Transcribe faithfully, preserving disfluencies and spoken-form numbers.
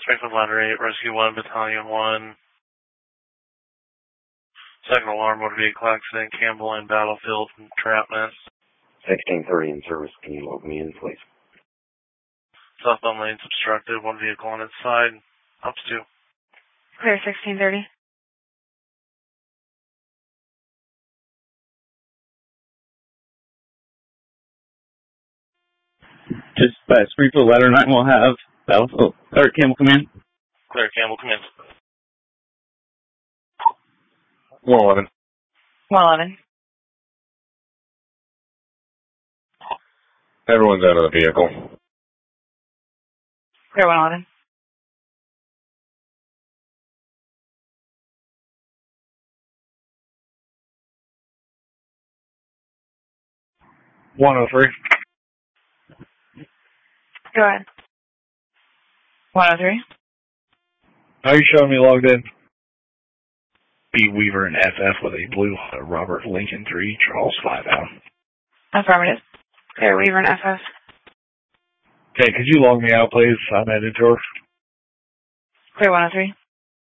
Springfield Ladder eight, Rescue one, Battalion one. Second alarm, motor vehicle accident, Campbell and Battlefield, entrapment. sixteen thirty in service, can you log me in, please? Southbound lanes obstructed, one vehicle on its side. Ups two. Clear sixteen thirty. Just uh, Springfield Ladder nine will have Battlefield, or Campbell come in. Clear, Campbell, come in. one eleven. one eleven. Everyone's out of the vehicle. Clear one eleven. one oh three. Go ahead. one oh three. How are you showing me logged in? B. Weaver and F F with a blue uh, Robert Lincoln three, Charles five out. Affirmative. Clear Weaver and F F. Okay, could you log me out, please? I'm headed to her. Clear one oh three.